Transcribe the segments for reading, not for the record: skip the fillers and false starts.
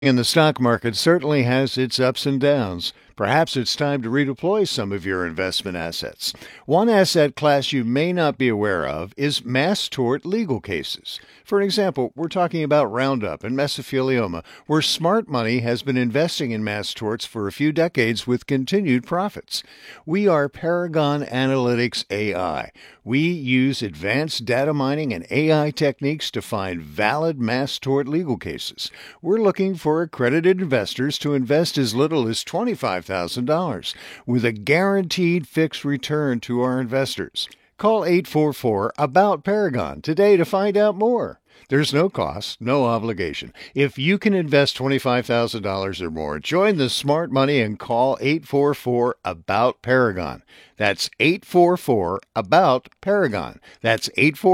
And the stock market certainly has its ups and downs. Perhaps it's time to redeploy some of your investment assets. One asset class you may not be aware of is mass tort legal cases. For example, we're talking about Roundup and mesothelioma, where smart money has been investing in mass torts for a few decades with continued profits. We are Paragon Analytics AI. We use advanced data mining and AI techniques to find valid mass tort legal cases. We're looking for accredited investors to invest as little as $25,000 with a guaranteed fixed return to our investors. Call 844-ABOUT-PARAGON today to find out more. There's no cost, no obligation. If you can invest $25,000 or more, join the smart money and call 844-ABOUT-PARAGON. That's 844-ABOUT-PARAGON. That's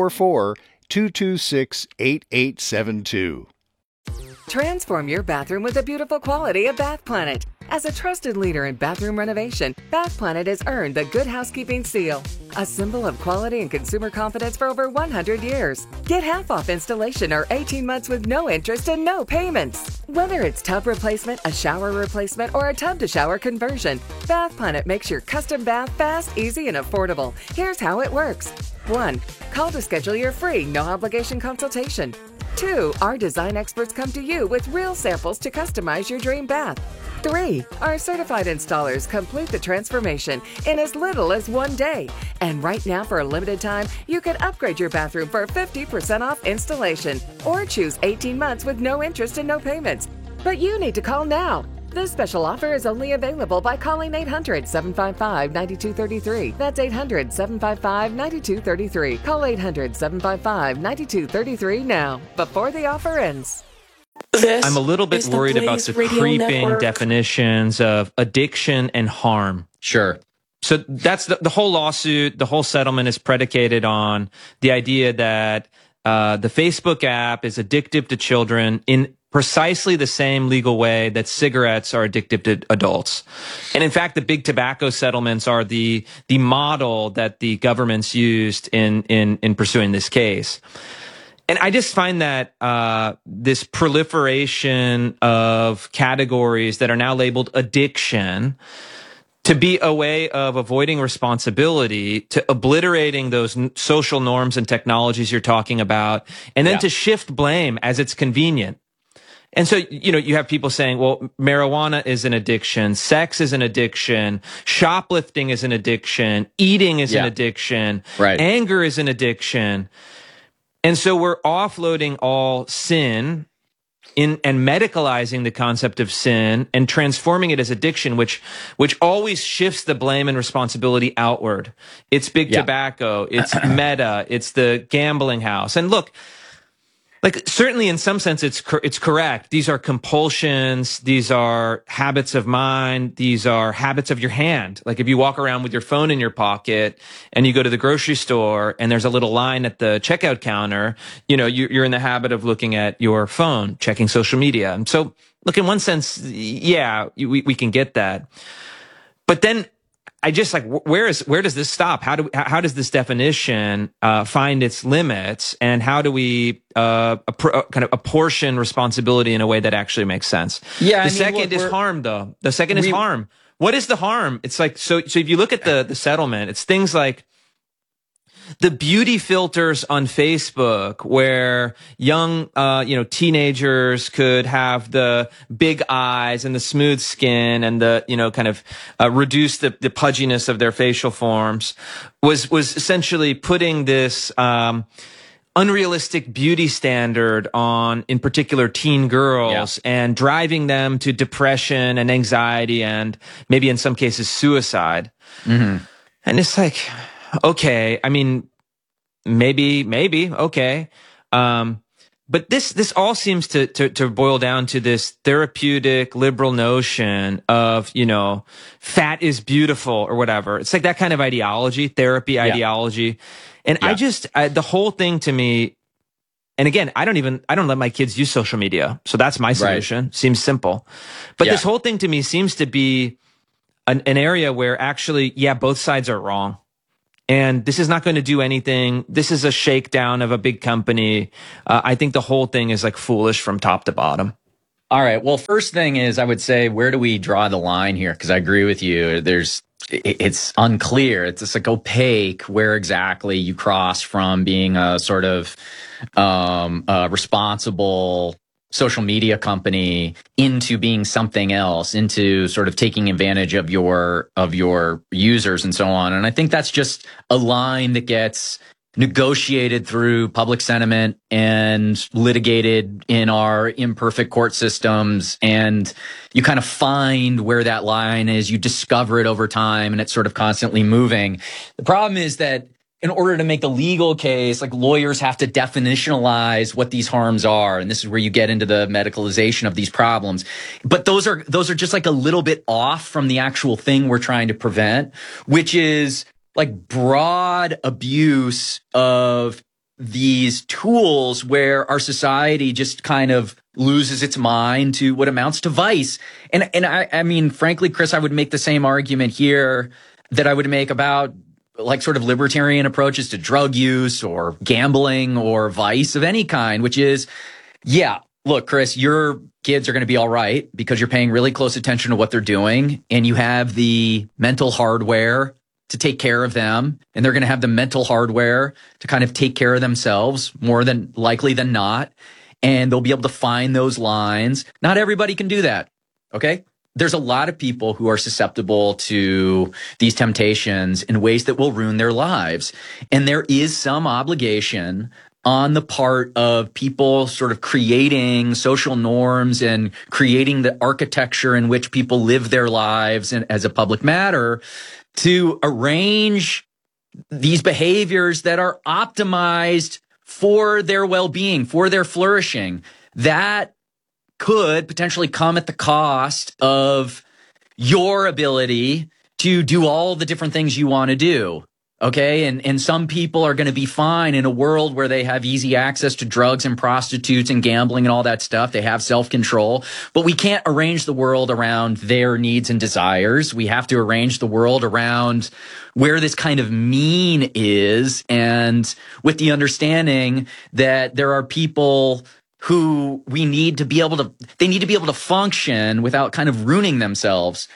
844-226-8872. Transform your bathroom with the beautiful quality of Bath Planet. As a trusted leader in bathroom renovation, Bath Planet has earned the Good Housekeeping seal, a symbol of quality and consumer confidence for over 100 years. Get half off installation or 18 months with no interest and no payments. Whether it's tub replacement, a shower replacement, or a tub-to-shower conversion, Bath Planet makes your custom bath fast, easy, and affordable. Here's how it works. 1. Call to schedule your free, no-obligation consultation. 2. Our design experts come to you with real samples to customize your dream bath. 3. Our certified installers complete the transformation in as little as 1 day. And right now, for a limited time, you can upgrade your bathroom for 50% off installation or choose 18 months with no interest and no payments. But you need to call now. This special offer is only available by calling 800-755-9233. That's 800-755-9233. Call 800-755-9233 now, before the offer ends. I'm a little bit worried about the creeping definitions of addiction and harm. Sure. So that's the whole lawsuit, the whole settlement is predicated on the idea that the Facebook app is addictive to children in precisely the same legal way that cigarettes are addictive to adults. And in fact, the big tobacco settlements are the model that the government's used in pursuing this case. And I just find that this proliferation of categories that are now labeled addiction to be a way of avoiding responsibility, to obliterating those social norms and technologies you're talking about, and then to shift blame as it's convenient. And so, you know, you have people saying, well, marijuana is an addiction, sex is an addiction, shoplifting is an addiction, eating is an addiction, anger is an addiction. And so we're offloading all sin and medicalizing the concept of sin and transforming it as addiction, which always shifts the blame and responsibility outward. It's big tobacco, it's Meta, it's the gambling house. And look, like certainly in some sense it's correct. These are compulsions, these are habits of mind, these are habits of your hand. Like if you walk around with your phone in your pocket and you go to the grocery store and there's a little line at the checkout counter, you know, you're in the habit of looking at your phone, checking social media. And so look, in one sense, we can get that. But then I just like, where does this stop? How does this definition find its limits, and how do we kind of apportion responsibility in a way that actually makes sense? Yeah, the second is harm, though. The second is harm. What is the harm? It's like so if you look at the settlement, it's things like the beauty filters on Facebook, where young, teenagers could have the big eyes and the smooth skin and the, kind of reduce the pudginess of their facial forms, was essentially putting this unrealistic beauty standard on, in particular, teen girls and driving them to depression and anxiety and maybe in some cases suicide. Mm-hmm. And it's like, okay, I mean, maybe, okay. But this all seems to boil down to this therapeutic liberal notion of, fat is beautiful or whatever. It's like that kind of ideology, therapy ideology. And the whole thing to me, and again, I don't let my kids use social media. So that's my solution. Right. Seems simple. But this whole thing to me seems to be an area where actually, both sides are wrong. And this is not going to do anything. This is a shakedown of a big company. I think the whole thing is like foolish from top to bottom. All right. Well, first thing is I would say, where do we draw the line here? Because I agree with you. It's unclear. It's just like opaque where exactly you cross from being a sort of responsible social media company into being something else, into sort of taking advantage of your users and so on. And I think that's just a line that gets negotiated through public sentiment and litigated in our imperfect court systems. And you kind of find where that line is. You discover it over time, and it's sort of constantly moving. The problem is that in order to make the legal case, like, lawyers have to definitionalize what these harms are. And this is where you get into the medicalization of these problems. But those are just like a little bit off from the actual thing we're trying to prevent, which is like broad abuse of these tools where our society just kind of loses its mind to what amounts to vice. And I mean, frankly, Chris, I would make the same argument here that I would make about like sort of libertarian approaches to drug use or gambling or vice of any kind, which is, yeah, look, Chris, your kids are going to be all right because you're paying really close attention to what they're doing, and you have the mental hardware to take care of them, and they're going to have the mental hardware to kind of take care of themselves more than likely than not. And they'll be able to find those lines. Not everybody can do that. Okay. There's a lot of people who are susceptible to these temptations in ways that will ruin their lives. And there is some obligation on the part of people sort of creating social norms and creating the architecture in which people live their lives and as a public matter to arrange these behaviors that are optimized for their well-being, for their flourishing. That could potentially come at the cost of your ability to do all the different things you want to do. Okay. And some people are going to be fine in a world where they have easy access to drugs and prostitutes and gambling and all that stuff. They have self-control, but we can't arrange the world around their needs and desires. We have to arrange the world around where this kind of mean is, and with the understanding that there are people who they need to be able to function without kind of ruining themselves.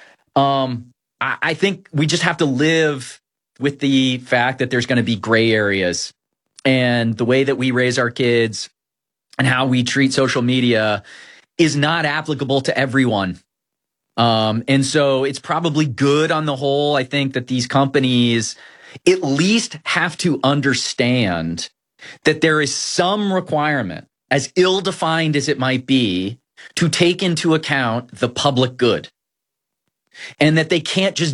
I think we just have to live with the fact that there's going to be gray areas, and the way that we raise our kids and how we treat social media is not applicable to everyone. And so it's probably good on the whole, I think, that these companies at least have to understand that there is some requirement, as ill-defined as it might be, to take into account the public good. And that they can't just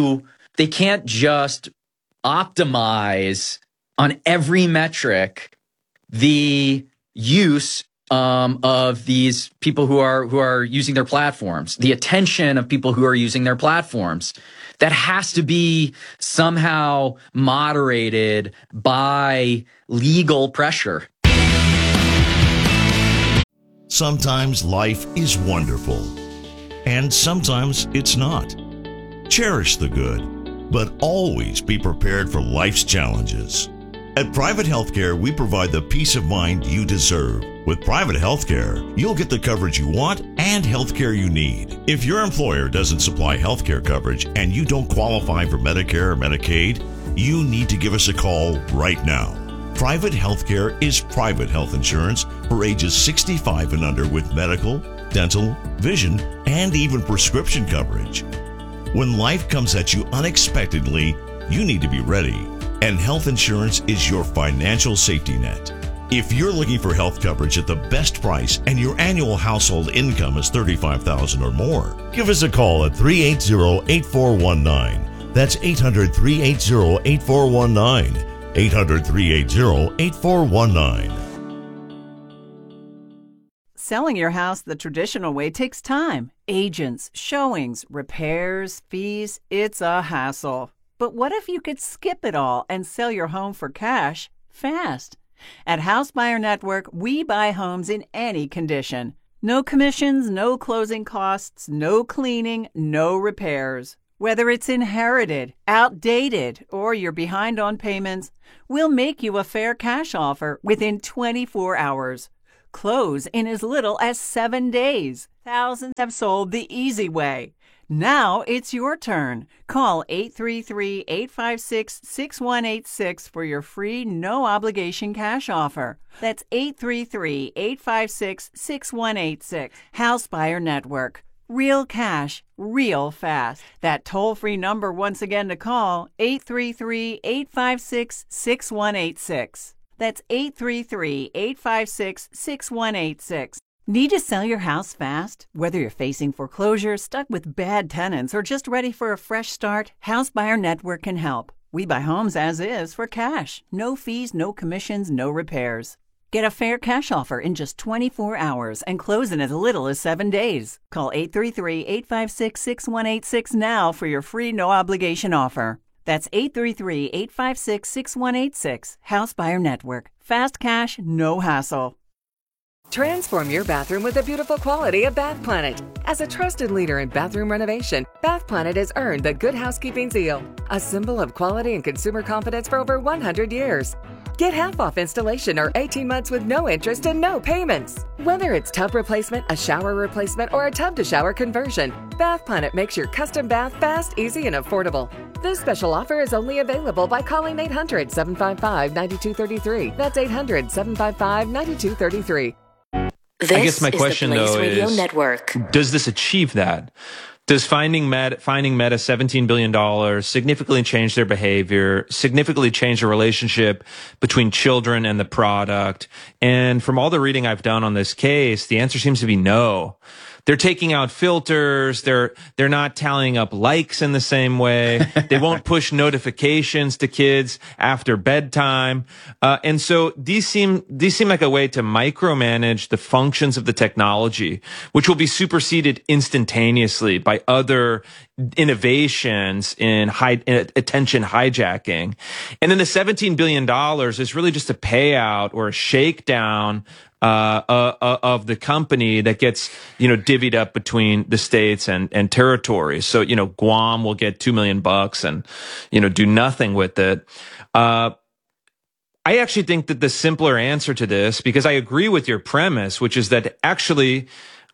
optimize on every metric the use of these people who are using their platforms, the attention of people who are using their platforms. That has to be somehow moderated by legal pressure. Sometimes life is wonderful, and sometimes it's not. Cherish the good, but always be prepared for life's challenges. At Private Healthcare, we provide the peace of mind you deserve. With Private Healthcare, you'll get the coverage you want and healthcare you need. If your employer doesn't supply healthcare coverage and you don't qualify for Medicare or Medicaid, you need to give us a call right now. Private Healthcare is private health insurance for ages 65 and under with medical, dental, vision, and even prescription coverage. When life comes at you unexpectedly, you need to be ready, and health insurance is your financial safety net. If you're looking for health coverage at the best price and your annual household income is $35,000 or more, give us a call at 380-8419. That's 800-380-8419. 800-380-8419. Selling your house the traditional way takes time. Agents, showings, repairs, fees, it's a hassle. But what if you could skip it all and sell your home for cash fast? At House Buyer Network, we buy homes in any condition. No commissions, no closing costs, no cleaning, no repairs. Whether it's inherited, outdated, or you're behind on payments, we'll make you a fair cash offer within 24 hours. Close in as little as 7 days. Thousands have sold the easy way. Now it's your turn. Call 833-856-6186 for your free no-obligation cash offer. That's 833-856-6186. House Buyer Network. Real cash, real fast. That toll-free number once again to call, 833-856-6186. That's 833-856-6186. Need to sell your house fast? Whether you're facing foreclosure, stuck with bad tenants, or just ready for a fresh start, House Buyer Network can help. We buy homes as is for cash. No fees, no commissions, no repairs. Get a fair cash offer in just 24 hours and close in as little as 7 days. Call 833-856-6186 now for your free no-obligation offer. That's 833-856-6186. House Buyer Network. Fast cash, no hassle. Transform your bathroom with the beautiful quality of Bath Planet. As a trusted leader in bathroom renovation, Bath Planet has earned the Good Housekeeping seal, a symbol of quality and consumer confidence for over 100 years. Get half off installation or 18 months with no interest and no payments. Whether it's tub replacement, a shower replacement, or a tub-to-shower conversion, Bath Planet makes your custom bath fast, easy, and affordable. This special offer is only available by calling 800-755-9233. That's 800-755-9233. I guess my question, though, is, Network. Does this achieve that? Does finding Meta $17 billion significantly change their behavior, significantly change the relationship between children and the product? And from all the reading I've done on this case, the answer seems to be no. They're taking out filters. They're not tallying up likes in the same way. They won't push notifications to kids after bedtime. And so these seem like a way to micromanage the functions of the technology, which will be superseded instantaneously by other innovations in attention hijacking. And then the $17 billion is really just a payout or a shakedown of the company that gets, divvied up between the states and territories. So, Guam will get $2 million and, do nothing with it. I actually think that the simpler answer to this, because I agree with your premise, which is that actually,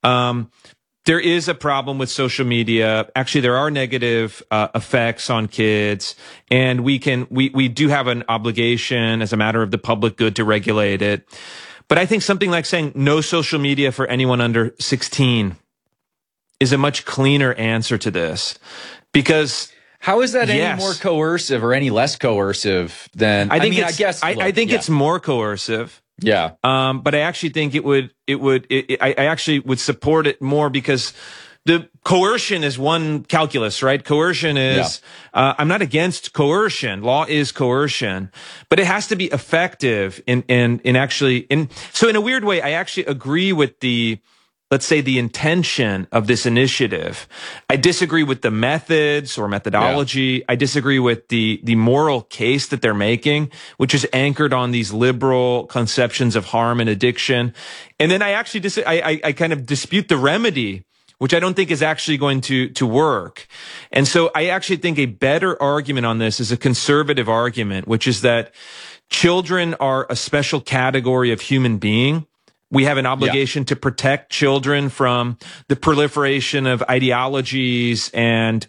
there is a problem with social media. Actually, there are negative effects on kids, and we do have an obligation as a matter of the public good to regulate it. But I think something like saying no social media for anyone under 16 is a much cleaner answer to this. Because how is that any more coercive or any less coercive than, I think it's more coercive. Yeah. But I actually think I actually would support it more because the coercion is one calculus, right? Coercion is, I'm not against coercion. Law is coercion, but it has to be effective so in a weird way, I actually agree with let's say the intention of this initiative. I disagree with the methods or methodology. Yeah. I disagree with the moral case that they're making, which is anchored on these liberal conceptions of harm and addiction. And then I actually I kind of dispute the remedy, which I don't think is actually going to work. And so I actually think a better argument on this is a conservative argument, which is that children are a special category of human being. We have an obligation to protect children from the proliferation of ideologies and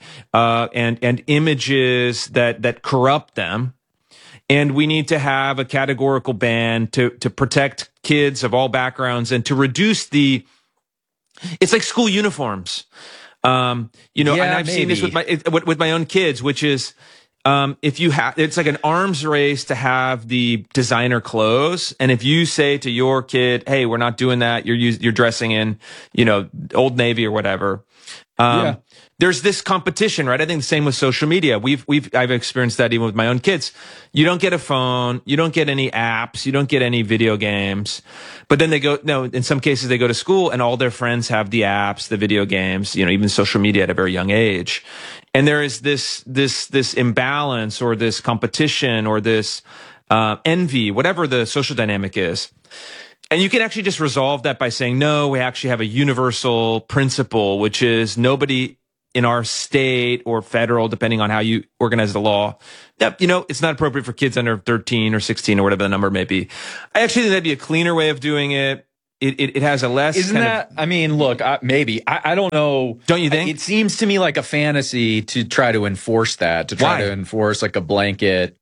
images that corrupt them. And we need to have a categorical ban to protect kids of all backgrounds and to reduce it's like school uniforms. And I've seen this with my own kids, which is, it's like an arms race to have the designer clothes. And if you say to your kid, hey, we're not doing that, you're dressing in, Old Navy or whatever. There's this competition, right? I think the same with social media. I've experienced that even with my own kids. You don't get a phone. You don't get any apps. You don't get any video games. But then in some cases they go to school and all their friends have the apps, the video games, even social media at a very young age. And there is this imbalance or this competition or this, envy, whatever the social dynamic is. And you can actually just resolve that by saying, no, we actually have a universal principle, which is nobody in our state or federal, depending on how you organize the law, it's not appropriate for kids under 13 or 16 or whatever the number may be. I actually think that'd be a cleaner way of doing it. it has a less. Isn't that? I mean, look, maybe I don't know. Don't you think? It seems to me like a fantasy to try to enforce that. To try to enforce like a blanket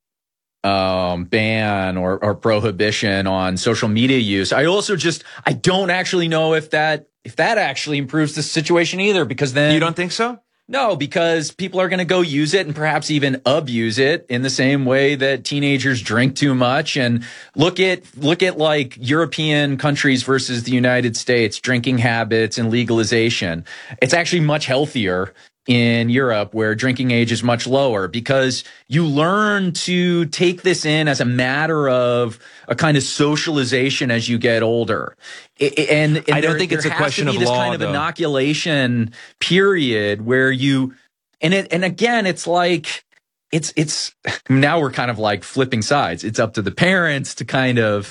ban or prohibition on social media use. I don't actually know if that actually improves the situation either, because then you don't think so? No, because people are going to go use it and perhaps even abuse it in the same way that teenagers drink too much. And look at like European countries versus the United States, drinking habits and legalization. It's actually much healthier in Europe, where drinking age is much lower, because you learn to take this in as a matter of a kind of socialization as you get older. And I don't think it's a question of law, this kind of inoculation period where you, and again, it's like, it's now we're kind of like flipping sides. It's up to the parents to kind of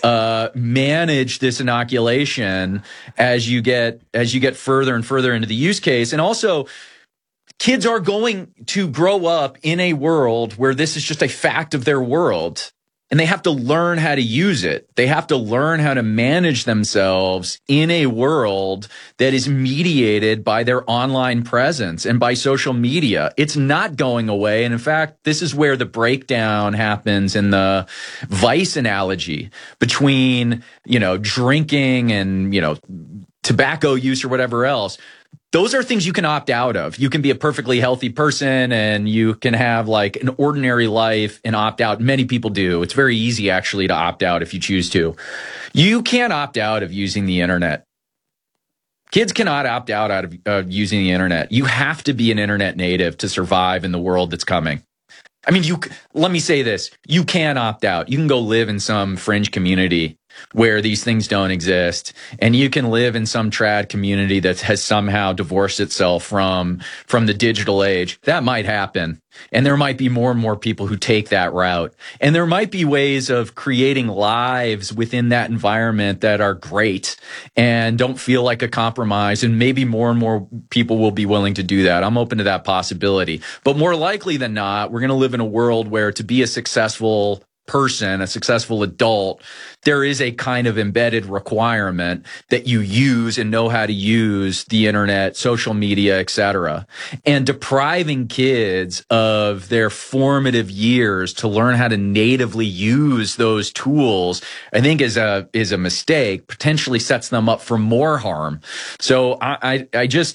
manage this inoculation as you get further and further into the use case. And also, kids are going to grow up in a world where this is just a fact of their world, and they have to learn how to use it. They have to learn how to manage themselves in a world that is mediated by their online presence and by social media. It's not going away. And in fact, this is where the breakdown happens in the vice analogy between, drinking and, tobacco use or whatever else. Those are things you can opt out of. You can be a perfectly healthy person and you can have like an ordinary life and opt out. Many people do. It's very easy actually to opt out if you choose to. You can't opt out of using the internet. Kids cannot opt out of using the internet. You have to be an internet native to survive in the world that's coming. I mean, let me say this. You can opt out. You can go live in some fringe community where these things don't exist. And you can live in some trad community that has somehow divorced itself from the digital age. That might happen. And there might be more and more people who take that route. And there might be ways of creating lives within that environment that are great and don't feel like a compromise. And maybe more and more people will be willing to do that. I'm open to that possibility. But more likely than not, we're going to live in a world where to be a successful person, a successful adult, there is a kind of embedded requirement that you use and know how to use the internet, social media, etc. And depriving kids of their formative years to learn how to natively use those tools, I think is a mistake, potentially sets them up for more harm. So I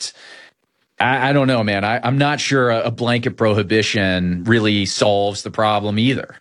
don't know, man. I'm not sure a blanket prohibition really solves the problem either.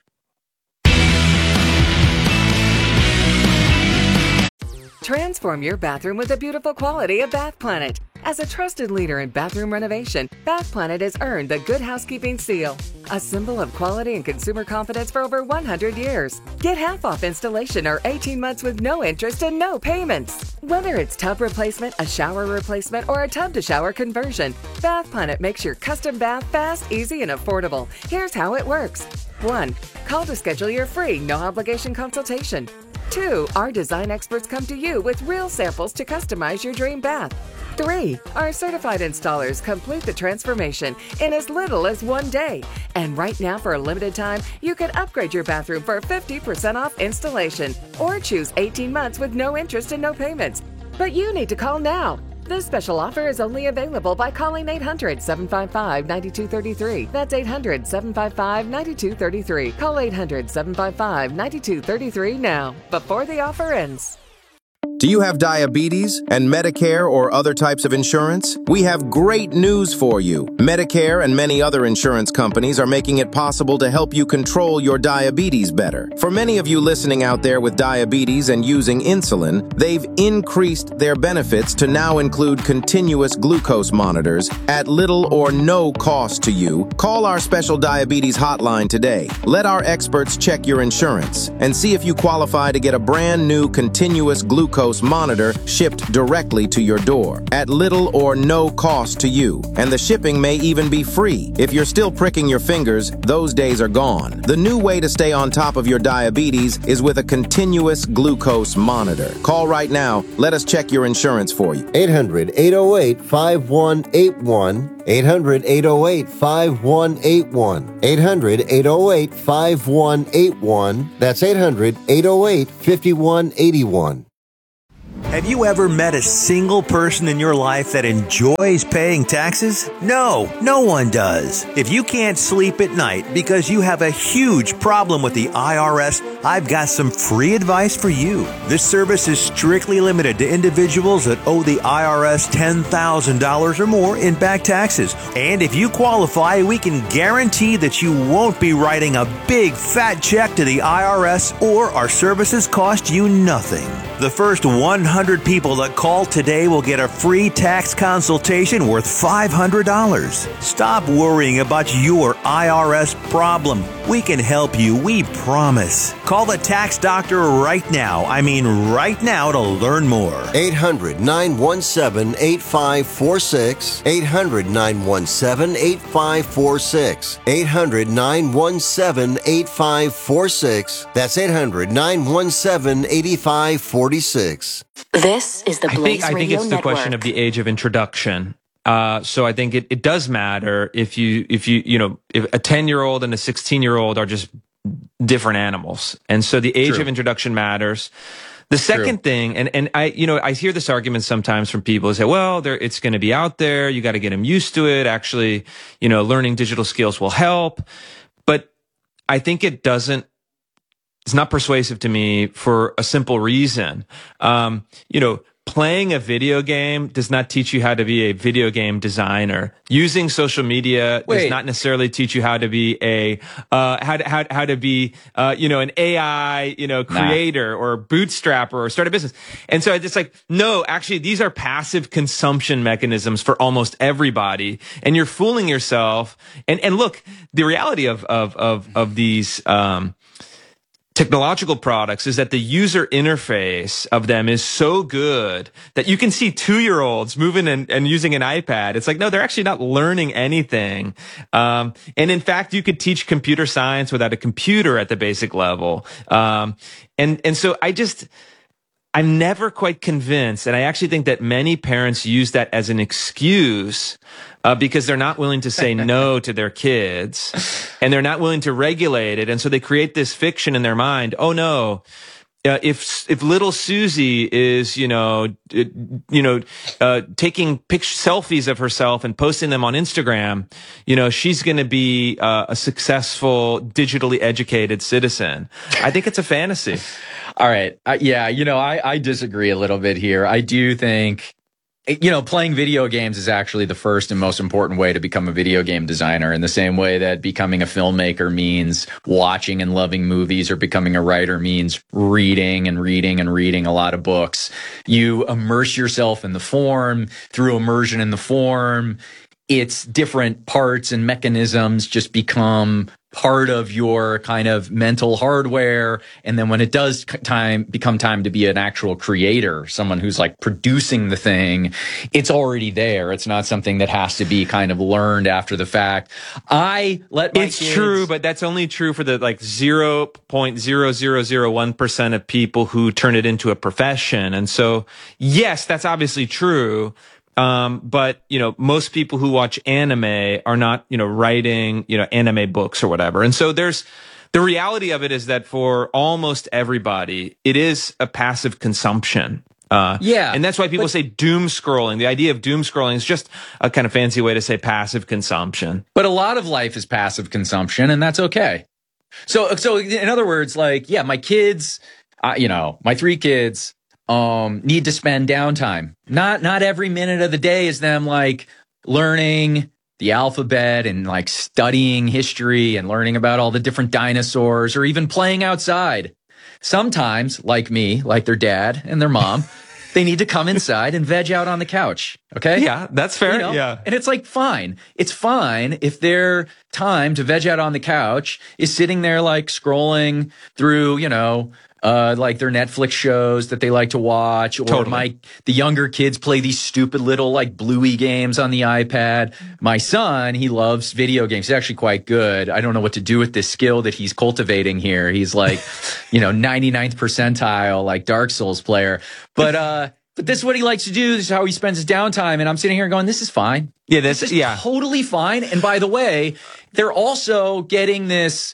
Transform your bathroom with the beautiful quality of Bath Planet. As a trusted leader in bathroom renovation, Bath Planet has earned the Good Housekeeping Seal, a symbol of quality and consumer confidence for over 100 years. Get half off installation or 18 months with no interest and no payments. Whether it's tub replacement, a shower replacement, or a tub-to-shower conversion, Bath Planet makes your custom bath fast, easy, and affordable. Here's how it works. 1. Call to schedule your free, no-obligation consultation. 2. Our design experts come to you with real samples to customize your dream bath. 3. Our certified installers complete the transformation in as little as 1 day. And right now, for a limited time, you can upgrade your bathroom for 50% off installation or choose 18 months with no interest and no payments. But you need to call now. This special offer is only available by calling 800-755-9233. That's 800-755-9233. Call 800-755-9233 now, before the offer ends. Do you have diabetes and Medicare or other types of insurance? We have great news for you. Medicare and many other insurance companies are making it possible to help you control your diabetes better. For many of you listening out there with diabetes and using insulin, they've increased their benefits to now include continuous glucose monitors at little or no cost to you. Call our special diabetes hotline today. Let our experts check your insurance and see if you qualify to get a brand new continuous glucose monitor shipped directly to your door at little or no cost to you. And the shipping may even be free. If you're still pricking your fingers, those days are gone. The new way to stay on top of your diabetes is with a continuous glucose monitor. Call right now. Let us check your insurance for you. 800-808-5181. 800-808-5181. 800-808-5181. That's 800-808-5181. Have you ever met a single person in your life that enjoys paying taxes? No, no one does. If you can't sleep at night because you have a huge problem with the IRS, I've got some free advice for you. This service is strictly limited to individuals that owe the IRS $10,000 or more in back taxes. And if you qualify, we can guarantee that you won't be writing a big fat check to the IRS, or our services cost you nothing. The first 100 people that call today will get a free tax consultation worth $500. Stop worrying about your IRS problem. We can help you, we promise. Call the tax doctor right now. I mean right now, to learn more. 800-917-8546. 800-917-8546. 800-917-8546. That's 800-917-8546. This is the Blaze I think Radio it's the Network. question of the age of introduction. So I think it does matter if if a 10-year-old and a 16-year-old are just different animals. And so the age of introduction matters. The second thing, and I hear this argument sometimes from people who say, well, it's going to be out there. You got to get them used to it. Actually, learning digital skills will help. But I think it's not persuasive to me for a simple reason. Playing a video game does not teach you how to be a video game designer. Using social media does not necessarily teach you how to be an AI, creator or bootstrapper or start a business. And so it's like, no, actually, these are passive consumption mechanisms for almost everybody. And you're fooling yourself. And look, the reality of these, technological products is that the user interface of them is so good that you can see 2-year-olds moving and using an iPad. It's like, no, they're actually not learning anything. And in fact, you could teach computer science without a computer at the basic level. And so I'm never quite convinced. And I actually think that many parents use that as an excuse because they're not willing to say no to their kids and they're not willing to regulate it. And so they create this fiction in their mind. Oh no. If little Susie is, taking selfies of herself and posting them on Instagram, she's going to be a successful, digitally educated citizen. I think it's a fantasy. All right. I disagree a little bit here. I do think, playing video games is actually the first and most important way to become a video game designer, in the same way that becoming a filmmaker means watching and loving movies, or becoming a writer means reading and reading and reading a lot of books. You immerse yourself in the form. Through immersion in the form, its different parts and mechanisms just become part of your kind of mental hardware. And then when it does become time to be an actual creator, someone who's like producing the thing, it's already there. It's not something that has to be kind of learned after the fact. It's true, but that's only true for the 0.0001% of people who turn it into a profession. And so, yes, that's obviously true. But most people who watch anime are not, writing, anime books or whatever. And so the reality of it is that for almost everybody, it is a passive consumption. And that's why people say doom scrolling. The idea of doom scrolling is just a kind of fancy way to say passive consumption. But a lot of life is passive consumption, and that's okay. So in other words, my kids, my 3 kids, need to spend downtime. Not every minute of the day is them learning the alphabet and studying history and learning about all the different dinosaurs, or even playing outside. Sometimes, like me, like their dad and their mom, they need to come inside and veg out on the couch. Okay? Yeah, that's fair. Yeah. And it's fine. It's fine if their time to veg out on the couch is sitting there scrolling through, their Netflix shows that they like to watch, or the younger kids play these stupid little Bluey games on the iPad. My son, he loves video games. He's actually quite good. I don't know what to do with this skill that he's cultivating here. He's 99th percentile, Dark Souls player. But this is what he likes to do. This is how he spends his downtime. And I'm sitting here going, this is fine. Yeah, this is totally fine. And by the way, they're also getting this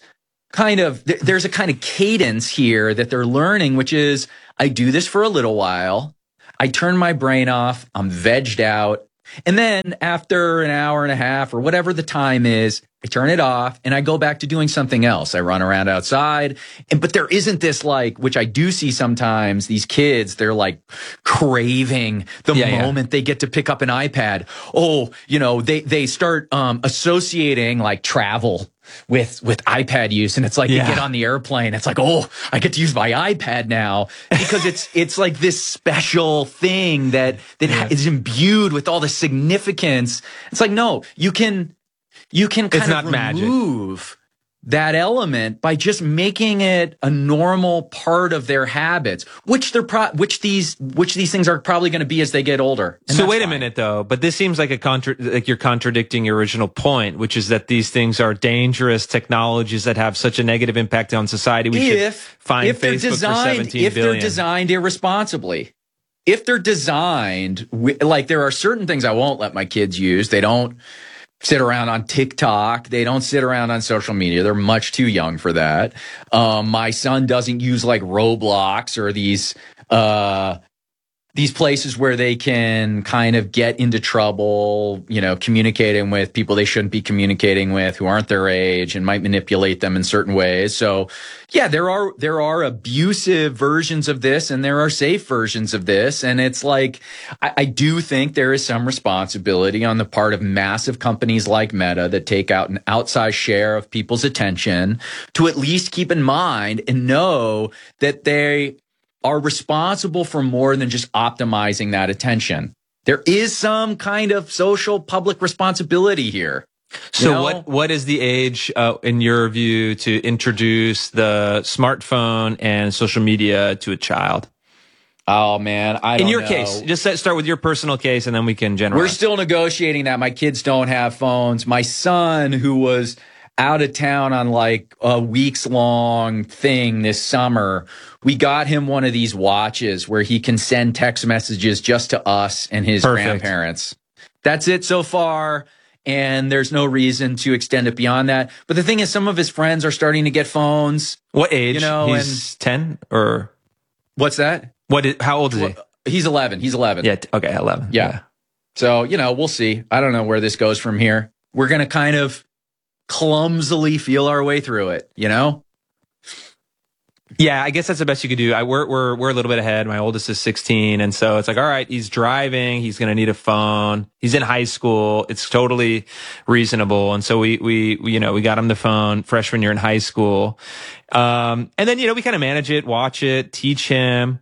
there's a kind of cadence here that they're learning, which is, I do this for a little while. I turn my brain off. I'm vegged out. And then after an hour and a half or whatever the time is, I turn it off and I go back to doing something else. I run around outside. But there isn't this like, which I do see sometimes, these kids, they're like craving the moment they get to pick up an iPad. Oh, they start associating like travel with iPad use. And it's like they get on the airplane. It's like, oh, I get to use my iPad now because it's like this special thing that is imbued with all the significance. It's like, no, you can kind of remove that element by just making it a normal part of their habits, which these things are probably going to be as they get older. So wait a minute though, but this seems like you're contradicting your original point, which is that these things are dangerous technologies that have such a negative impact on society. We should find Facebook for 17 billion. If they're designed irresponsibly. If they're designed, like there are certain things I won't let my kids use. They don't sit around on TikTok. They don't sit around on social media. They're much too young for that. My son doesn't use like Roblox or these places where they can kind of get into trouble, communicating with people they shouldn't be communicating with who aren't their age and might manipulate them in certain ways. So yeah, there are abusive versions of this and there are safe versions of this. And it's like, I do think there is some responsibility on the part of massive companies like Meta that take out an outsized share of people's attention to at least keep in mind and know that they are responsible for more than just optimizing that attention. There is some kind of social public responsibility here. So what is the age, in your view, to introduce the smartphone and social media to a child? Oh man, I don't know. In your case, just start with your personal case and then we can generalize. We're still negotiating that. My kids don't have phones. My son, who was out of town on like a weeks long thing this summer, we got him one of these watches where he can send text messages just to us and his grandparents. That's it so far. And there's no reason to extend it beyond that. But the thing is, some of his friends are starting to get phones. What age? He's 10 or what's that? How old is he? He's 11. He's 11. Yeah. Okay. 11. Yeah. So, we'll see. I don't know where this goes from here. We're going to kind of clumsily feel our way through it, Yeah, I guess that's the best you could do. We're a little bit ahead. My oldest is 16, and so it's like, all right, he's driving, he's going to need a phone. He's in high school. It's totally reasonable, and so we got him the phone freshman year in high school, and then we kind of manage it, watch it, teach him,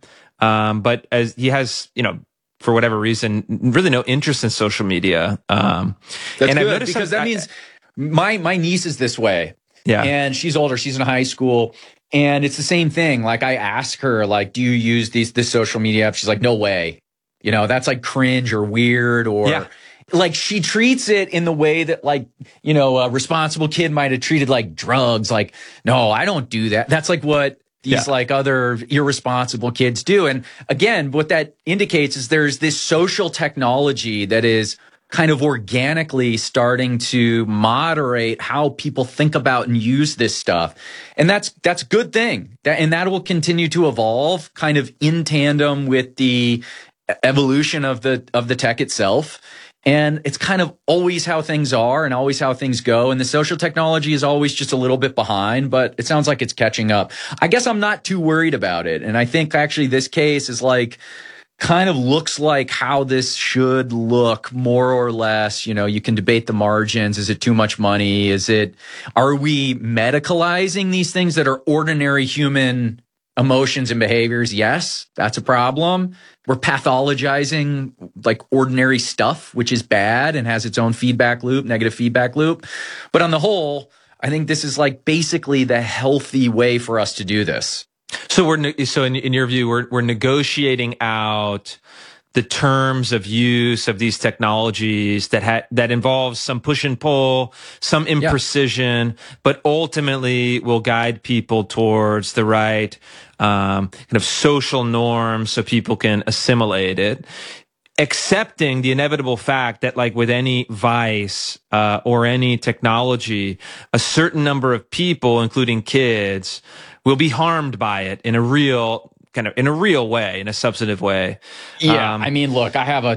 but as he has for whatever reason, really no interest in social media. That's and good because that means. My niece is this way. Yeah. And she's older. She's in high school. And it's the same thing. Like I ask her, like, do you use this social media app? She's like, no way. That's like cringe or weird or like she treats it in the way that like, a responsible kid might have treated like drugs. Like, no, I don't do that. That's like what these like other irresponsible kids do. And again, what that indicates is there's this social technology that is kind of organically starting to moderate how people think about and use this stuff. And that's a good thing. And that will continue to evolve kind of in tandem with the evolution of the tech itself. And it's kind of always how things are and always how things go. And the social technology is always just a little bit behind, but it sounds like it's catching up. I guess I'm not too worried about it. And I think actually this case is like, kind of looks like how this should look more or less. You can debate the margins. Is it too much money? Are we medicalizing these things that are ordinary human emotions and behaviors? Yes, that's a problem. We're pathologizing like ordinary stuff, which is bad and has its own negative feedback loop. But on the whole, I think this is like basically the healthy way for us to do this. So in your view, we're negotiating out the terms of use of these technologies that involves some push and pull, some imprecision, but ultimately will guide people towards the right kind of social norms so people can assimilate it. Accepting the inevitable fact that, like with any vice or any technology, a certain number of people, including kids, will be harmed by it in a real kind of in a real way, in a substantive way. Yeah. I mean, look, I have a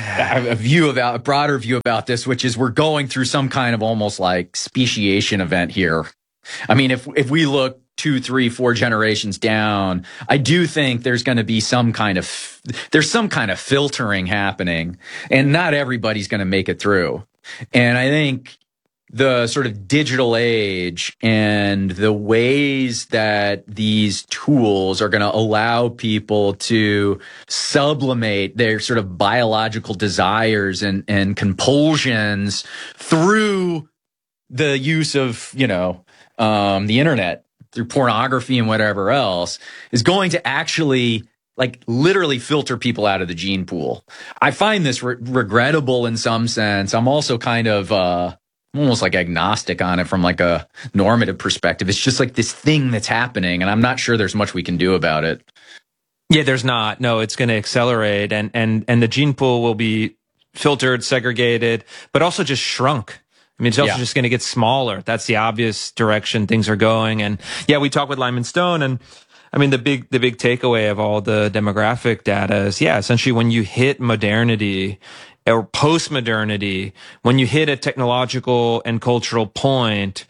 broader view about this, which is we're going through some kind of almost like speciation event here. I mean, if we look 2, 3, 4 generations down, I do think there's going to be some kind of filtering happening, and not everybody's going to make it through. And I think the sort of digital age and the ways that these tools are going to allow people to sublimate their sort of biological desires and compulsions through the use of, the internet, through pornography and whatever else, is going to actually like literally filter people out of the gene pool. I find this regrettable in some sense. I'm also kind of almost like agnostic on it from like a normative perspective. It's just like this thing that's happening, and I'm not sure there's much we can do about it. Yeah, there's not. No, it's going to accelerate, and the gene pool will be filtered, segregated, but also just shrunk. I mean, it's also just going to get smaller. That's the obvious direction things are going. And yeah, we talked with Lyman Stone, and I mean, the big takeaway of all the demographic data is, essentially when you hit modernity or post-modernity, when you hit a technological and cultural point,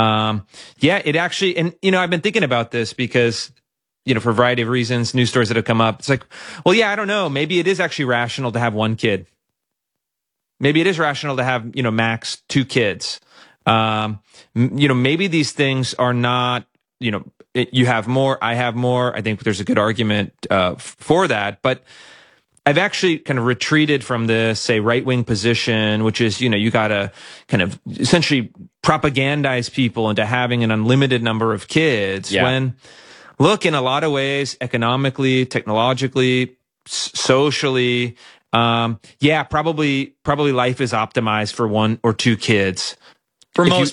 it actually, and, I've been thinking about this because, for a variety of reasons, news stories that have come up, it's like, well, I don't know. Maybe it is actually rational to have one kid. Maybe it is rational to have, max 2 kids. Maybe these things are not, you have more, I have more. I think there's a good argument for that. But I've actually kind of retreated from this, say, right-wing position, which is, you got to kind of essentially propagandize people into having an unlimited number of kids. Yeah. When, look, in a lot of ways, economically, technologically, socially, probably life is optimized for 1 or 2 kids. For most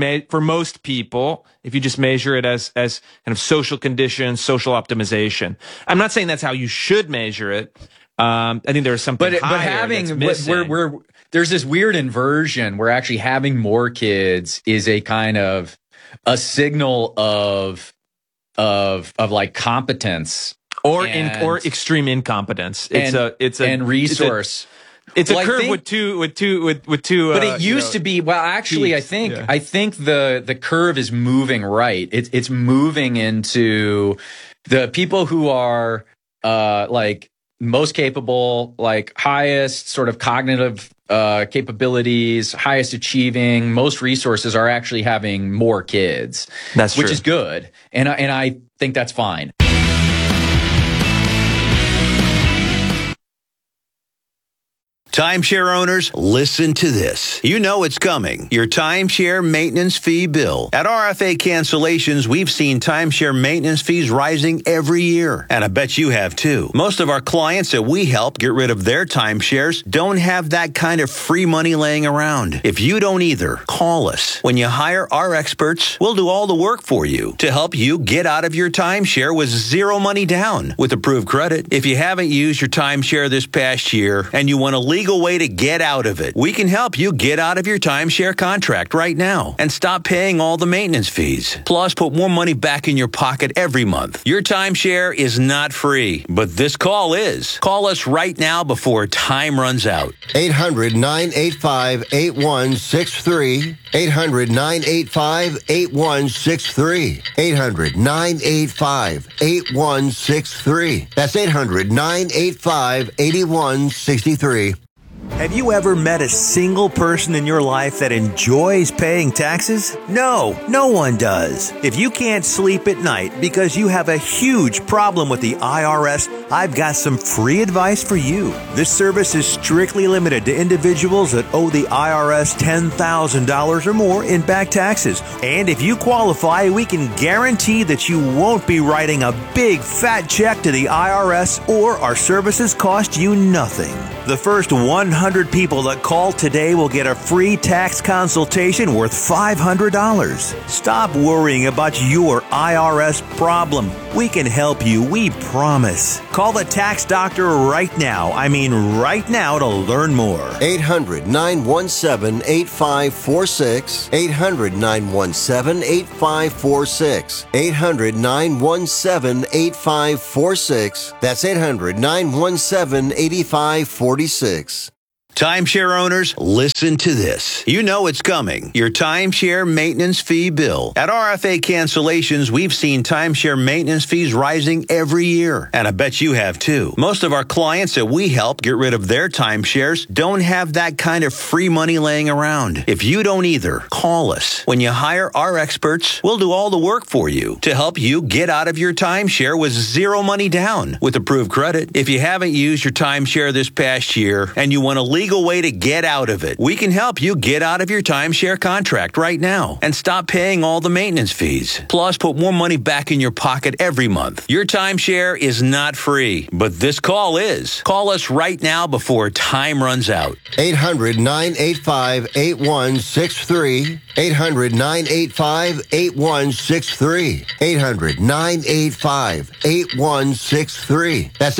people, if you just measure it as kind of social conditions, social optimization. I'm not saying that's how you should measure it. I think there's something higher that's missing. There's this weird inversion where actually having more kids is a kind of a signal of like competence. Or extreme incompetence. It's a resource. It's a curve with two. But it used to be. Well, actually, peaks. I think the curve is moving right. It's moving into the people who are like most capable, like highest sort of cognitive capabilities, highest achieving, most resources are actually having more kids. That's true. Which is good, and I think that's fine. Timeshare owners, listen to this. You know it's coming. Your timeshare maintenance fee bill. At RFA Cancellations, we've seen timeshare maintenance fees rising every year. And I bet you have too. Most of our clients that we help get rid of their timeshares don't have that kind of free money laying around. If you don't either, call us. When you hire our experts, we'll do all the work for you to help you get out of your timeshare with zero money down with approved credit. If you haven't used your timeshare this past year and you want to leave way to get out of it, we can help you get out of your timeshare contract right now and stop paying all the maintenance fees. Plus, put more money back in your pocket every month. Your timeshare is not free, but this call is. Call us right now before time runs out. 800-985-8163. 800-985-8163. 800-985-8163. That's 800-985-8163. Have you ever met a single person in your life that enjoys paying taxes? No, no one does. If you can't sleep at night because you have a huge problem with the IRS, I've got some free advice for you. This service is strictly limited to individuals that owe the IRS $10,000 or more in back taxes. And if you qualify, we can guarantee that you won't be writing a big fat check to the IRS, or our services cost you nothing. The first 100 people that call today will get a free tax consultation worth $500. Stop worrying about your IRS problem. We can help you, we promise. Call the Tax Doctor right now. I mean right now to learn more. 800-917-8546. 800-917-8546. 800-917-8546. That's 800-917-8546. Timeshare owners, listen to this. You know it's coming. Your timeshare maintenance fee bill. At RFA Cancellations, we've seen timeshare maintenance fees rising every year. And I bet you have too. Most of our clients that we help get rid of their timeshares don't have that kind of free money laying around. If you don't either, call us. When you hire our experts, we'll do all the work for you to help you get out of your timeshare with zero money down with approved credit. If you haven't used your timeshare this past year and you want to legal way to get out of it, we can help you get out of your timeshare contract right now and stop paying all the maintenance fees. Plus, put more money back in your pocket every month. Your timeshare is not free, but this call is. Call us right now before time runs out. 800-985-8163. 800-985-8163. 800-985-8163. That's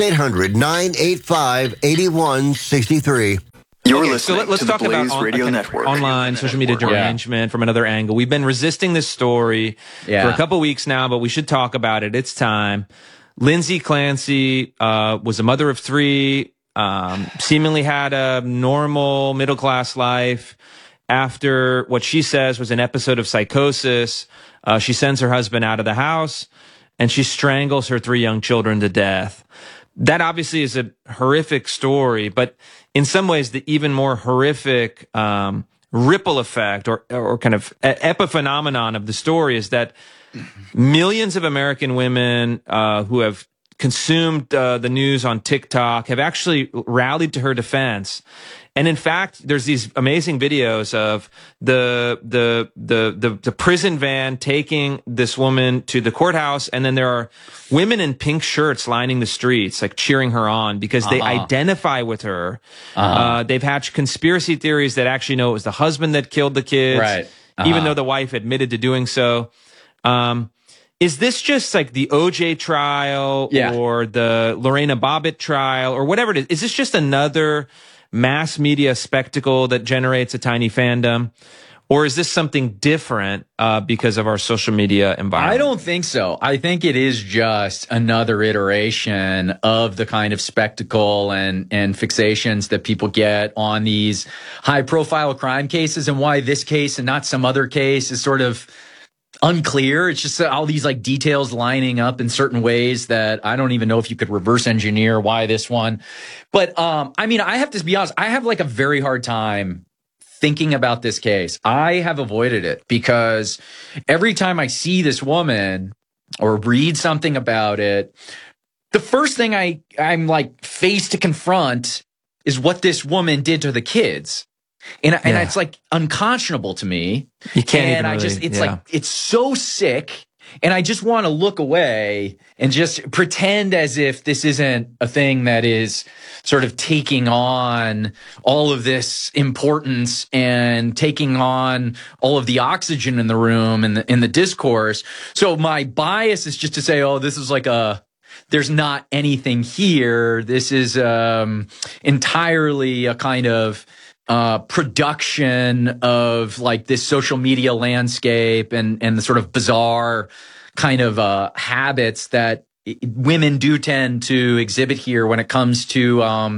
800-985-8163. You're listening let's to talk the Blaze about Radio Network. Online social media derangement from another angle. We've been resisting this story for a couple weeks now, but we should talk about it. It's time. Lindsay Clancy was a mother of three, seemingly had a normal middle-class life. After what she says was an episode of psychosis, she sends her husband out of the house, and she strangles her three young children to death. That obviously is a horrific story, but in some ways, the even more horrific ripple effect or kind of epiphenomenon of the story is that millions of American women who have consumed the news on TikTok have actually rallied to her defense. And in fact, there's these amazing videos of the prison van taking this woman to the courthouse, and then there are women in pink shirts lining the streets, like cheering her on because they identify with her. They've hatched conspiracy theories that actually know it was the husband that killed the kids, right? Even though the wife admitted to doing so. Is this just like the OJ trial or the Lorena Bobbitt trial or whatever it is? Is this just another mass media spectacle that generates a tiny fandom? Or is this something different because of our social media environment? I don't think so. I think it is just another iteration of the kind of spectacle and fixations that people get on these high-profile crime cases, and why this case and not some other case is sort of unclear. It's just all these like details lining up in certain ways that I don't even know if you could reverse engineer why this one. But I mean, I have to be honest, I have like a very hard time thinking about this case. I have avoided it because every time I see this woman or read something about it, the first thing I'm like faced to confront is what this woman did to the kids. And it's like unconscionable to me. You can't and even it's like, it's so sick. And I just want to look away and just pretend as if this isn't a thing that is sort of taking on all of this importance and taking on all of the oxygen in the room and in the discourse. So my bias is just to say, oh, this is like there's not anything here. This is entirely a kind of production of like this social media landscape and the sort of bizarre kind of habits that women do tend to exhibit here when it comes to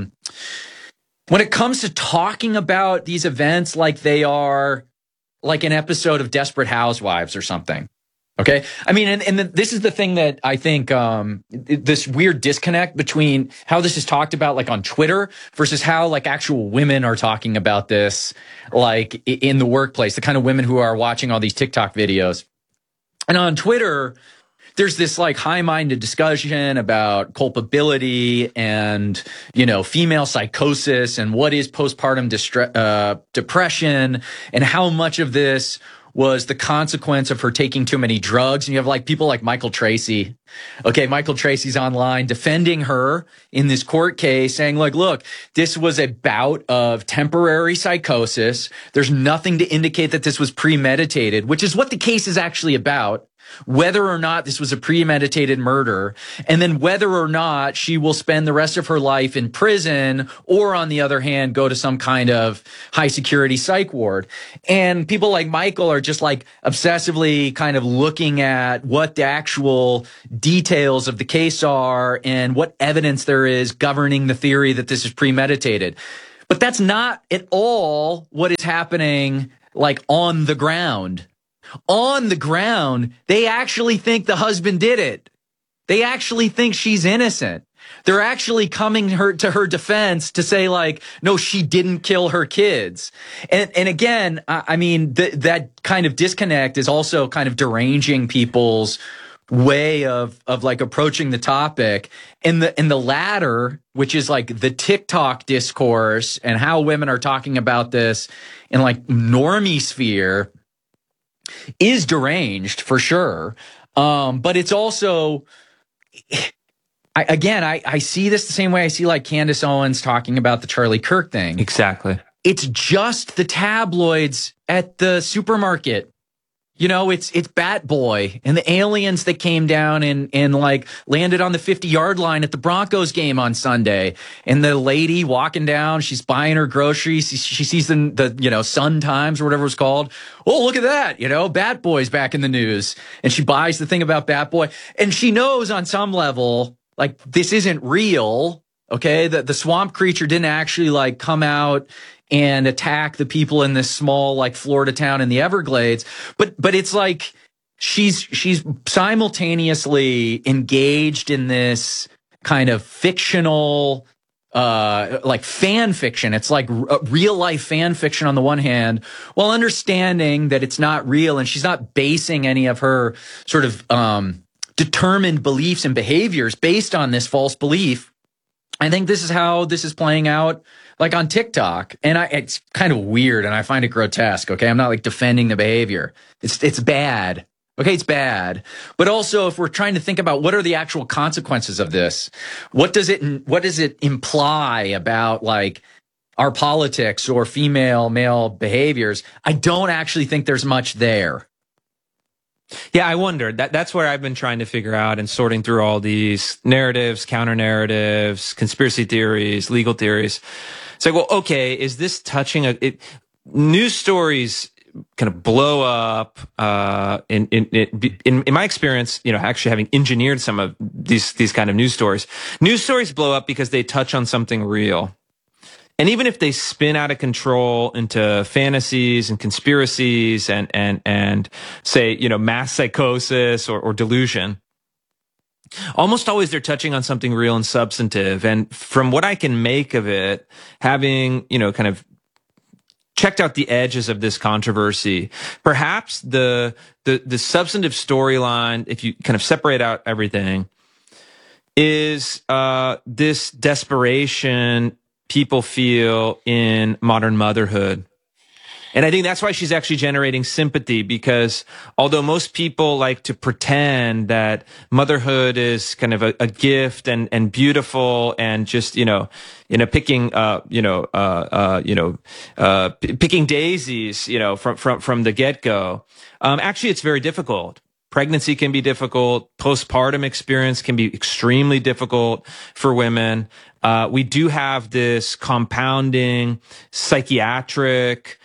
talking about these events like they are like an episode of Desperate Housewives or something. Okay. I mean, and this is the thing that I think, this weird disconnect between how this is talked about like on Twitter versus how like actual women are talking about this, like in the workplace, the kind of women who are watching all these TikTok videos. And on Twitter, there's this like high-minded discussion about culpability and, you know, female psychosis and what is postpartum depression and how much of this was the consequence of her taking too many drugs. And you have like people like Michael Tracy. Okay, Michael Tracy's online defending her in this court case, saying like, look, this was a bout of temporary psychosis. There's nothing to indicate that this was premeditated, which is what the case is actually about. whether or not this was a premeditated murder, and then whether or not she will spend the rest of her life in prison or, on the other hand, go to some kind of high security psych ward. And people like Michael are just like obsessively kind of looking at what the actual details of the case are and what evidence there is governing the theory that this is premeditated. But that's not at all what is happening, like, on the ground. On the ground, they actually think the husband did it. They actually think she's innocent. They're actually coming to her defense to say, like, no, she didn't kill her kids. And again, I mean, that kind of disconnect is also kind of deranging people's way of like approaching the topic. In the latter, which is like the TikTok discourse and how women are talking about this in like normie sphere, is deranged for sure. But it's also, I see this the same way I see like Candace Owens talking about the Charlie Kirk thing. Exactly. It's just the tabloids at the supermarket. You know, it's Bat Boy and the aliens that came down and like landed on the 50-yard line at the Broncos game on Sunday. And the lady walking down, she's buying her groceries. She sees the you know, Sun Times or whatever it's called. Oh, look at that. You know, Bat Boy's back in the news. And she buys the thing about Bat Boy. And she knows on some level, like, this isn't real. Okay. The swamp creature didn't actually like come out and attack the people in this small, like, Florida town in the Everglades. But it's like she's simultaneously engaged in this kind of fictional, like fan fiction. It's like real life fan fiction on the one hand, while understanding that it's not real, and she's not basing any of her sort of determined beliefs and behaviors based on this false belief. I think this is how this is playing out, like, on TikTok. And it's kind of weird, and I find it grotesque. Okay. I'm not like defending the behavior. It's bad. Okay. It's bad. But also, if we're trying to think about what are the actual consequences of this, what does it imply about like our politics or female-male behaviors? I don't actually think there's much there. Yeah, I wonder. That's where I've been trying to figure out and sorting through all these narratives, counter narratives, conspiracy theories, legal theories. It's like, well, okay, is this touching news stories kind of blow up, in my experience, you know, actually having engineered some of these kind of news stories blow up because they touch on something real. And even if they spin out of control into fantasies and conspiracies and say, you know, mass psychosis or delusion, almost always they're touching on something real and substantive. And from what I can make of it, having, you know, kind of checked out the edges of this controversy, perhaps the substantive storyline, if you kind of separate out everything, is this desperation people feel in modern motherhood. And I think that's why she's actually generating sympathy, because although most people like to pretend that motherhood is kind of a gift and beautiful and just, picking, picking daisies, from the get-go, actually it's very difficult. Pregnancy can be difficult. Postpartum experience can be extremely difficult for women. We do have this compounding psychiatric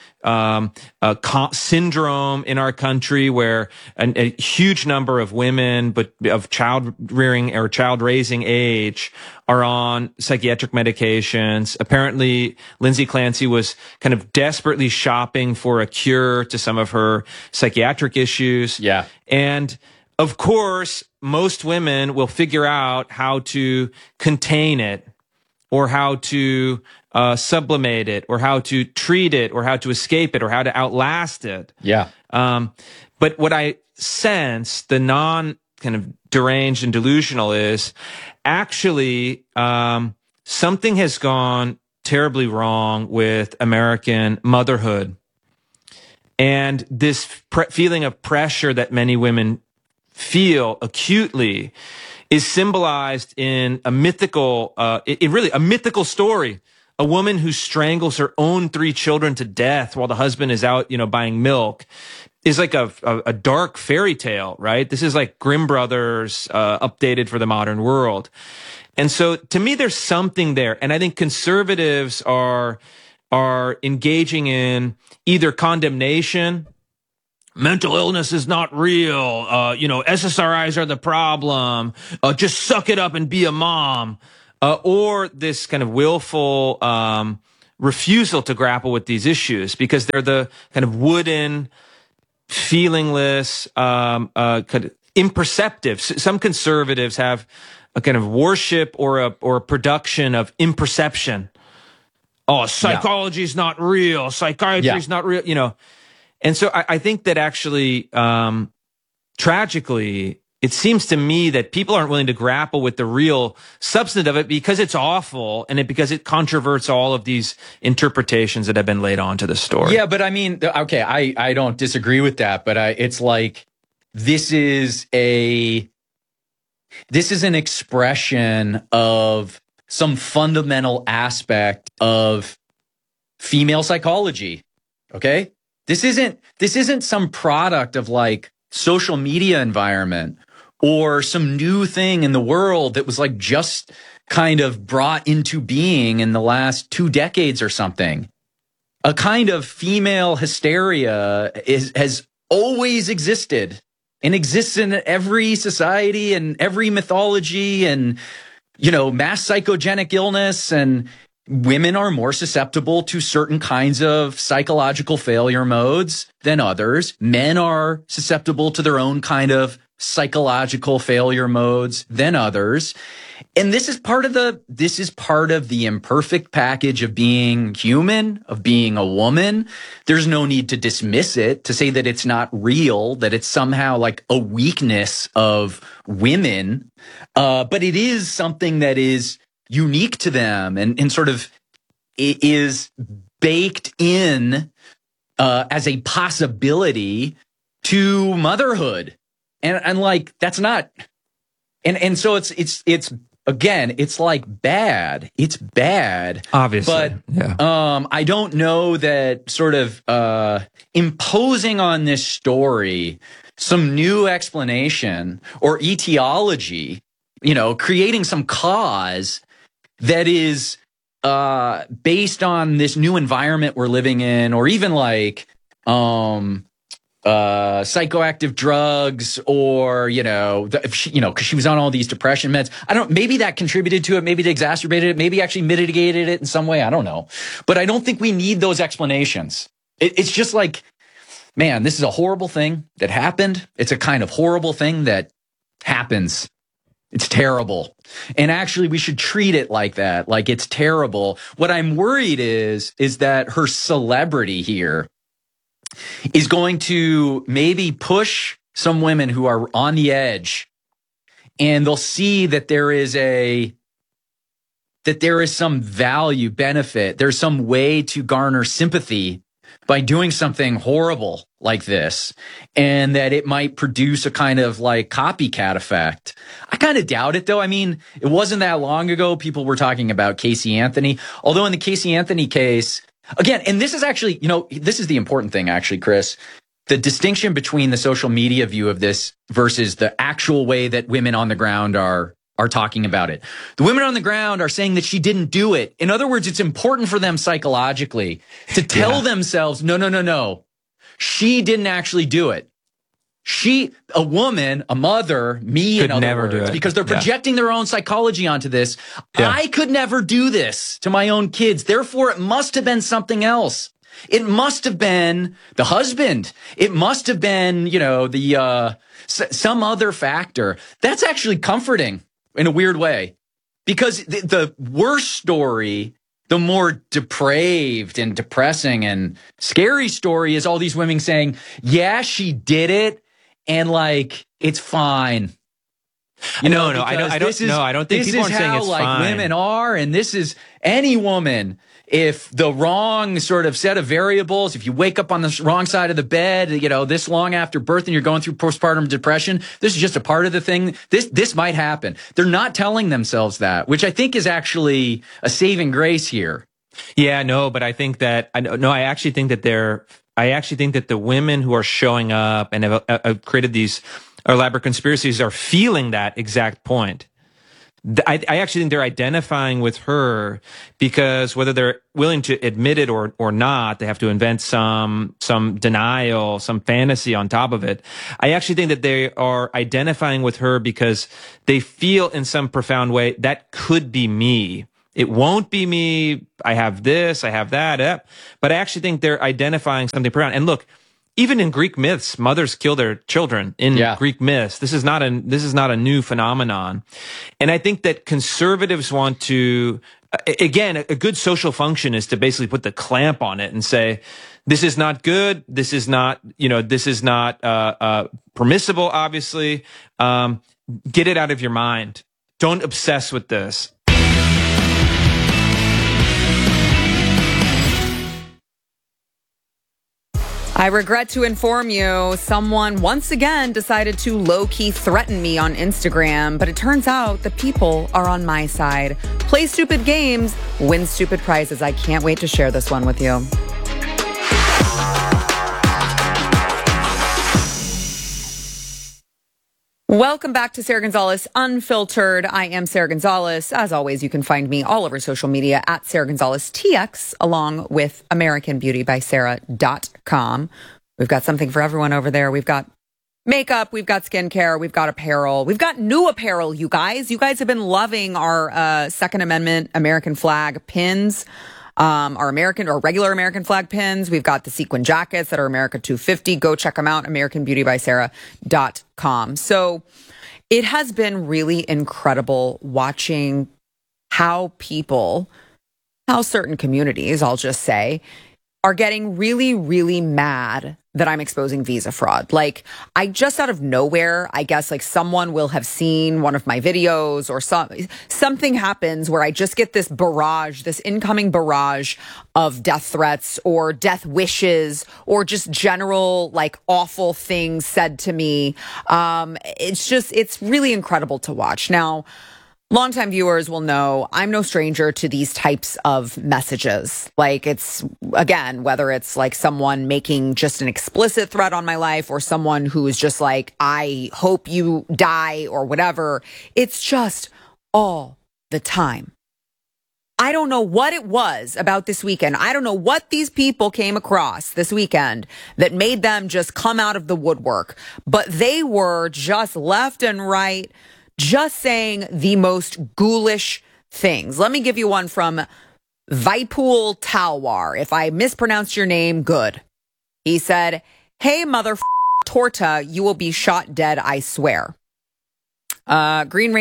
syndrome in our country where a huge number of women, but of child rearing or child raising age, are on psychiatric medications. Apparently, Lindsay Clancy was kind of desperately shopping for a cure to some of her psychiatric issues. Yeah. And of course, most women will figure out how to contain it, or how to sublimate it, or how to treat it, or how to escape it, or how to outlast it. Yeah. But what I sense, the non kind of deranged and delusional, is actually something has gone terribly wrong with American motherhood. And this feeling of pressure that many women feel acutely is symbolized in a mythical, a mythical story. A woman who strangles her own 3 children to death while the husband is out, buying milk. is like a dark fairy tale, right? This is like Grimm Brothers updated for the modern world. And so to me, there's something there. And I think conservatives are engaging in either condemnation, mental illness is not real, SSRIs are the problem, just suck it up and be a mom, or this kind of willful refusal to grapple with these issues because they're the kind of wooden, feelingless, kind of imperceptive. Some conservatives have a kind of worship or a production of imperception. Oh, psychology is not real. Psychiatry is not real, And so I think that actually, tragically, it seems to me that people aren't willing to grapple with the real substance of it because it's awful and because it controverts all of these interpretations that have been laid onto the story. Yeah, but I mean, okay, I don't disagree with that, but it's like this is an expression of some fundamental aspect of female psychology. Okay? This isn't some product of like social media environment or some new thing in the world that was like just kind of brought into being in the last 2 decades or something. A kind of female hysteria has always existed and exists in every society and every mythology and, mass psychogenic illness, and women are more susceptible to certain kinds of psychological failure modes than others. Men are susceptible to their own kind of psychological failure modes than others. And this is part of the imperfect package of being human, of being a woman. There's no need to dismiss it, to say that it's not real, that it's somehow like a weakness of women. But it is something that is unique to them and sort of is baked in as a possibility to motherhood. And like, that's not, and so it's again, it's like bad. It's bad. Obviously. But yeah. I don't know that sort of imposing on this story some new explanation or etiology, creating some cause that is based on this new environment we're living in, or even like psychoactive drugs, or because she was on all these depression meds. Maybe that contributed to it, maybe it exacerbated it, maybe actually mitigated it in some way, I don't know. But I don't think we need those explanations. It's just like, man, this is a horrible thing that happened. It's a kind of horrible thing that happens. It's terrible. And actually we should treat it like that, like it's terrible. What I'm worried is that her celebrity here is going to maybe push some women who are on the edge, and they'll see that there is some value, benefit, there's some way to garner sympathy by doing something horrible like this, and that it might produce a kind of like copycat effect. I kind of doubt it, though. I mean, it wasn't that long ago people were talking about Casey Anthony, although in the Casey Anthony case, again, and this is actually, this is the important thing, actually, Chris. The distinction between the social media view of this versus the actual way that women on the ground are talking about it. The women on the ground are saying that she didn't do it. In other words, it's important for them psychologically to tell themselves, no. She didn't actually do it. A woman, a mother, me, in other words, because they're projecting their own psychology onto this. Yeah. I could never do this to my own kids. Therefore, it must have been something else. It must have been the husband. It must have been, some other factor. That's actually comforting in a weird way, because the worse story, the more depraved and depressing and scary story is all these women saying, yeah, she did it. And like, it's fine. I don't think people are saying it's like fine. Women are, and this is any woman. If the wrong sort of set of variables, if you wake up on the wrong side of the bed, this long after birth and you're going through postpartum depression, this is just a part of the thing. This might happen. They're not telling themselves that, which I think is actually a saving grace here. Yeah, no, but I think that I actually think that the women who are showing up and have created these elaborate conspiracies are feeling that exact point. I actually think they're identifying with her because whether they're willing to admit it or not, they have to invent some denial, some fantasy on top of it. I actually think that they are identifying with her because they feel in some profound way that could be me. It won't be me. I have this, I have that. But I actually think they're identifying something profound. And look, even in Greek myths, mothers kill their children in Greek myths. This is not a new phenomenon. And I think that conservatives want to, again, a good social function is to basically put the clamp on it and say, this is not good. This is not, permissible, obviously. Get it out of your mind. Don't obsess with this. I regret to inform you, someone once again decided to low-key threaten me on Instagram, but it turns out the people are on my side. Play stupid games, win stupid prizes. I can't wait to share this one with you. Welcome back to Sarah Gonzalez Unfiltered. I am Sarah Gonzalez. As always, you can find me all over social media at Sarah Gonzalez TX, along with AmericanBeautyBySarah.com. We've got something for everyone over there. We've got makeup, we've got skincare, we've got apparel. We've got new apparel, you guys. You guys have been loving our Second Amendment American flag pins. Our American or regular American flag pins. We've got the sequin jackets that are America 250. Go check them out, AmericanBeautyBySarah.com. So it has been really incredible watching how certain communities, I'll just say, are getting really, really mad that I'm exposing visa fraud. Like, I just out of nowhere, I guess, like someone will have seen one of my videos or something happens where I just get this incoming barrage of death threats or death wishes or just general like awful things said to me. It's really incredible to watch. Now, longtime viewers will know I'm no stranger to these types of messages. Like, it's, again, whether it's like someone making just an explicit threat on my life or someone who is just like, I hope you die or whatever. It's just all the time. I don't know what it was about this weekend. I don't know what these people came across this weekend that made them just come out of the woodwork. But they were just left and right just saying the most ghoulish things. Let me give you one from Vipul Talwar. If I mispronounced your name, good. He said, hey, mother torta, you will be shot dead, I swear. Green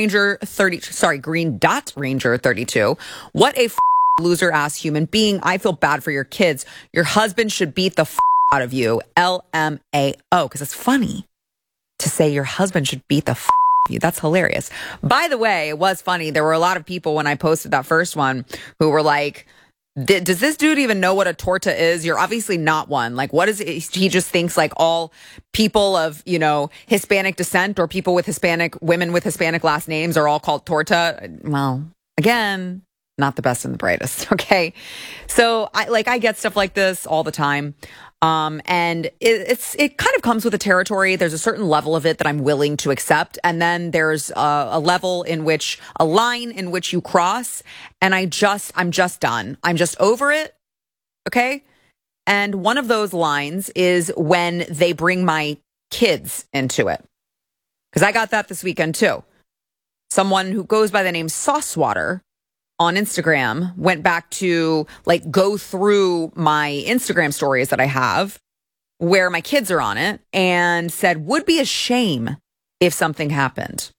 Dot Ranger 32. What a loser ass human being. I feel bad for your kids. Your husband should beat the out of you. LMAO. Because it's funny to say your husband should beat the you. That's hilarious. By the way, it was funny. There were a lot of people when I posted that first one who were like, does this dude even know what a torta is? You're obviously not one. Like, what is it? He just thinks like all people of, Hispanic descent or people with women with Hispanic last names are all called torta. Well, again, not the best and the brightest. Okay. So I get stuff like this all the time. And it kind of comes with the territory. There's a certain level of it that I'm willing to accept. And then there's a line in which you cross. And I'm just done. I'm just over it. Okay. And one of those lines is when they bring my kids into it. Because I got that this weekend too. Someone who goes by the name Saucewater on Instagram went back to go through my Instagram stories that I have where my kids are on it and said, would be a shame if something happened.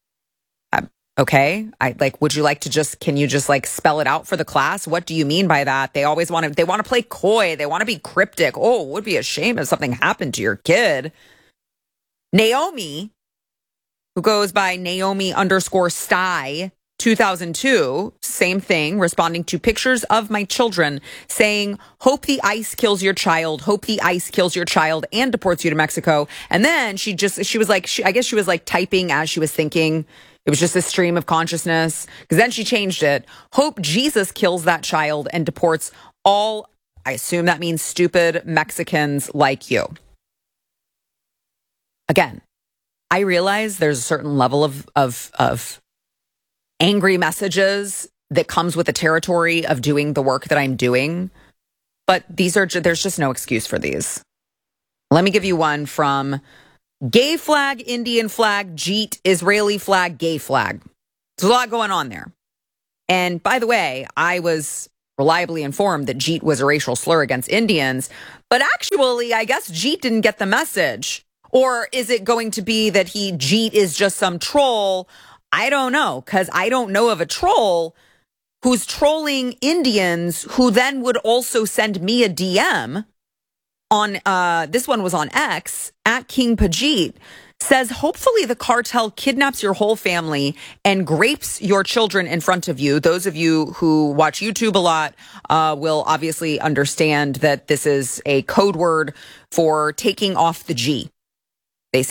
Okay. Would you like to can you just spell it out for the class? What do you mean by that? They always want to play coy. They want to be cryptic. Oh, it would be a shame if something happened to your kid. Naomi, who goes by Naomi_Sty, 2002, same thing, responding to pictures of my children saying, hope the ice kills your child, hope the ice kills your child and deports you to Mexico. And then she was typing as she was thinking. It was just a stream of consciousness. Because then she changed it. Hope Jesus kills that child and deports all, I assume that means stupid Mexicans like you. Again, I realize there's a certain level of angry messages that comes with the territory of doing the work that I'm doing. But there's just no excuse for these. Let me give you one from gay flag, Indian flag, Jeet, Israeli flag, gay flag. There's a lot going on there. And by the way, I was reliably informed that Jeet was a racial slur against Indians, but actually, I guess Jeet didn't get the message. Or is it going to be that Jeet is just some troll? I don't know, because I don't know of a troll who's trolling Indians who then would also send me a DM on, this one was on X, at King Pajit, says, hopefully the cartel kidnaps your whole family and grapes your children in front of you. Those of you who watch YouTube a lot will obviously understand that this is a code word for taking off the G.